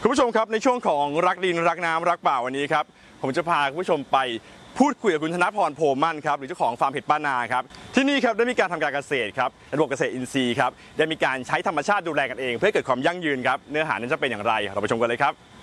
คุณผู้ชมครับในช่วงของรักดินรักน้ำรักป่าวันนี้ครับผมจะพาคุณผู้ชมไปพูดคุยกับคุณธนพรโพมั่นครับหรือเจ้าของฟาร์มเห็ดป้านาครับที่นี่ครับได้มีการทำการเกษตรครับระบบเกษตรอินทรีย์ครับได้มีการใช้ธรรมชาติดูแลกันเองเพื่อให้เกิดความยั่งยืนครับเนื้อหานั้นจะเป็นอย่างไรเราไปชมกันเลยครับ